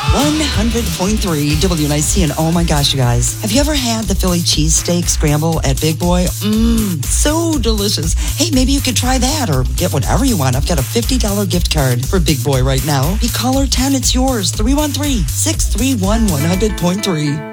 100.3 WNIC. And oh my gosh, you guys, have you ever had the Philly cheesesteak scramble at Big Boy? So delicious. Hey, maybe you could try that or get whatever you want. I've got a $50 gift card for Big Boy right now. Be caller 10, it's yours. 313-631-100.3.